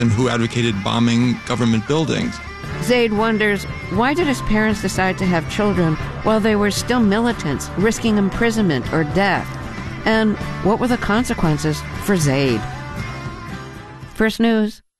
and who advocated bombing government buildings. Zaid wonders, why did his parents decide to have children while they were still militants, risking imprisonment or death? And what were the consequences for Zaid? First News.